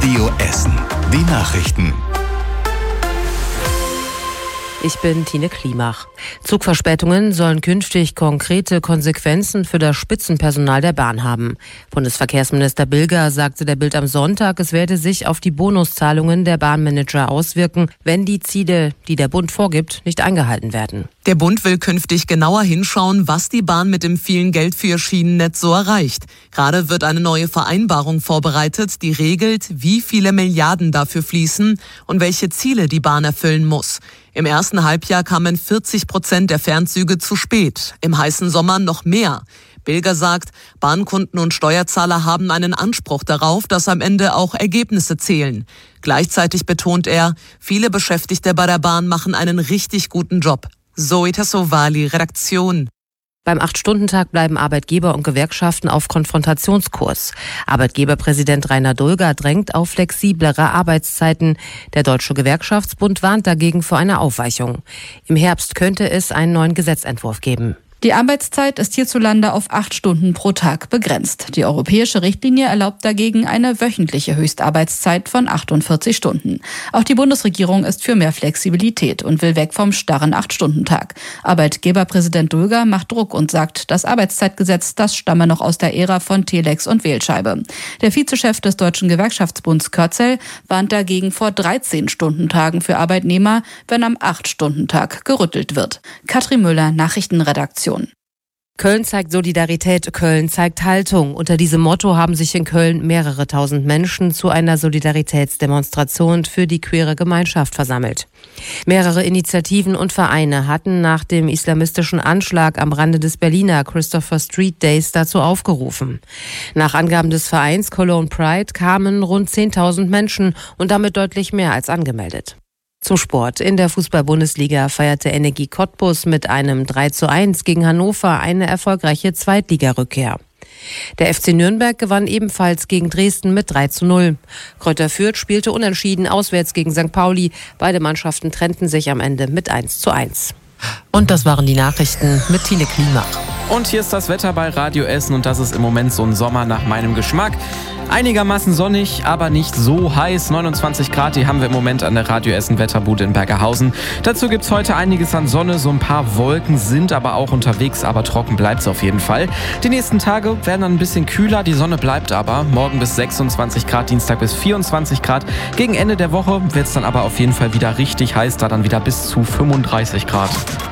Radio Essen. Die Nachrichten. Ich bin Tine Klimach. Zugverspätungen sollen künftig konkrete Konsequenzen für das Spitzenpersonal der Bahn haben. Bundesverkehrsminister Bilger sagte der Bild am Sonntag, es werde sich auf die Bonuszahlungen der Bahnmanager auswirken, wenn die Ziele, die der Bund vorgibt, nicht eingehalten werden. Der Bund will künftig genauer hinschauen, was die Bahn mit dem vielen Geld für ihr Schienennetz so erreicht. Gerade wird eine neue Vereinbarung vorbereitet, die regelt, wie viele Milliarden dafür fließen und welche Ziele die Bahn erfüllen muss. Im ersten Halbjahr kamen 40% der Fernzüge zu spät, im heißen Sommer noch mehr. Bilger sagt, Bahnkunden und Steuerzahler haben einen Anspruch darauf, dass am Ende auch Ergebnisse zählen. Gleichzeitig betont er, viele Beschäftigte bei der Bahn machen einen richtig guten Job. Zoe Tassovali, Redaktion. Beim 8-Stunden-Tag bleiben Arbeitgeber und Gewerkschaften auf Konfrontationskurs. Arbeitgeberpräsident Rainer Dulger drängt auf flexiblere Arbeitszeiten. Der Deutsche Gewerkschaftsbund warnt dagegen vor einer Aufweichung. Im Herbst könnte es einen neuen Gesetzentwurf geben. Die Arbeitszeit ist hierzulande auf 8 Stunden pro Tag begrenzt. Die europäische Richtlinie erlaubt dagegen eine wöchentliche Höchstarbeitszeit von 48 Stunden. Auch die Bundesregierung ist für mehr Flexibilität und will weg vom starren 8-Stunden-Tag. Arbeitgeberpräsident Dulger macht Druck und sagt, das Arbeitszeitgesetz, das stamme noch aus der Ära von Telex und Wählscheibe. Der Vizechef des Deutschen Gewerkschaftsbunds Körzel warnt dagegen vor 13-Stunden-Tagen für Arbeitnehmer, wenn am 8-Stunden-Tag gerüttelt wird. Katrin Müller, Nachrichtenredaktion. Köln zeigt Solidarität, Köln zeigt Haltung. Unter diesem Motto haben sich in Köln mehrere tausend Menschen zu einer Solidaritätsdemonstration für die queere Gemeinschaft versammelt. Mehrere Initiativen und Vereine hatten nach dem islamistischen Anschlag am Rande des Berliner Christopher Street Days dazu aufgerufen. Nach Angaben des Vereins Cologne Pride kamen rund 10.000 Menschen und damit deutlich mehr als angemeldet. Zum Sport. In der Fußball-Bundesliga feierte Energie Cottbus mit einem 3:1 gegen Hannover eine erfolgreiche Zweitligarückkehr. Der FC Nürnberg gewann ebenfalls gegen Dresden mit 3:0. Kräuter Fürth spielte unentschieden auswärts gegen St. Pauli. Beide Mannschaften trennten sich am Ende mit 1:1. Und das waren die Nachrichten mit Tine Klimach. Und hier ist das Wetter bei Radio Essen und das ist im Moment so ein Sommer nach meinem Geschmack. Einigermaßen sonnig, aber nicht so heiß. 29 Grad, die haben wir im Moment an der Radio Essen Wetterbude in Bergerhausen. Dazu gibt's heute einiges an Sonne, so ein paar Wolken sind aber auch unterwegs, aber trocken bleibt's auf jeden Fall. Die nächsten Tage werden dann ein bisschen kühler, die Sonne bleibt aber. Morgen bis 26 Grad, Dienstag bis 24 Grad. Gegen Ende der Woche wird's dann aber auf jeden Fall wieder richtig heiß, da dann wieder bis zu 35 Grad.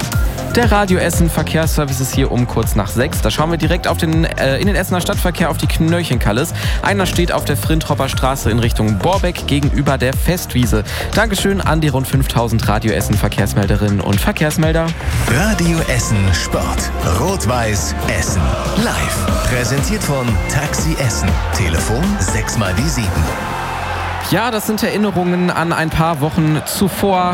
Der Radio Essen Verkehrsservice ist hier um kurz nach 6. Da schauen wir direkt auf in den Essener Stadtverkehr auf die Knöllchenkalles. Einer steht auf der Frintropper Straße in Richtung Borbeck gegenüber der Festwiese. Dankeschön an die rund 5000 Radio Essen Verkehrsmelderinnen und Verkehrsmelder. Radio Essen Sport. Rot-Weiß Essen. Live. Präsentiert von Taxi Essen. Telefon 6x7. Ja, das sind Erinnerungen an ein paar Wochen zuvor.